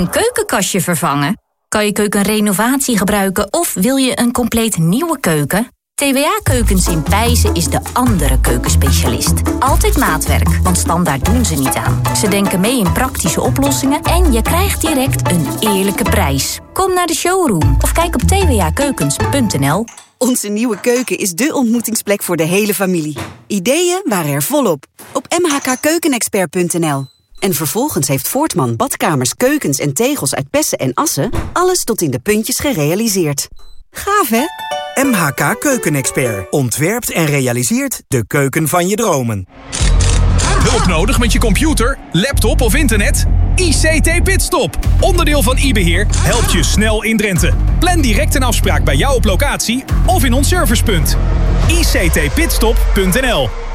Een keukenkastje vervangen? Kan je keukenrenovatie gebruiken of wil je een compleet nieuwe keuken? TWA Keukens in Pijzen is de andere keukenspecialist. Altijd maatwerk, want standaard doen ze niet aan. Ze denken mee in praktische oplossingen en je krijgt direct een eerlijke prijs. Kom naar de showroom of kijk op twakeukens.nl. Onze nieuwe keuken is dé ontmoetingsplek voor de hele familie. Ideeën waren er volop op mhkkeukenexpert.nl. En vervolgens heeft Voortman badkamers, keukens en tegels uit Pessen en Assen alles tot in de puntjes gerealiseerd. Gaaf, hè? MHK Keukenexpert ontwerpt en realiseert de keuken van je dromen. Hulp nodig met je computer, laptop of internet? ICT Pitstop, onderdeel van iBeheer, helpt je snel in Drenthe. Plan direct een afspraak bij jou op locatie of in ons servicepunt. ictpitstop.nl